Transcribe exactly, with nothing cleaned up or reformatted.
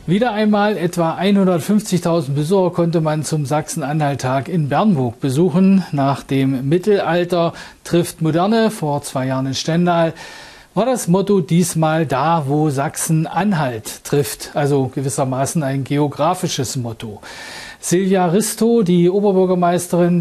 Wieder einmal etwa hundertfünfzigtausend Besucher konnte man zum Sachsen-Anhalt-Tag in Bernburg besuchen. Nach dem Mittelalter trifft Moderne vor zwei Jahren in Stendal war das Motto diesmal da, wo Sachsen-Anhalt trifft. Also gewissermaßen ein geografisches Motto. Silja Risto, die Oberbürgermeisterin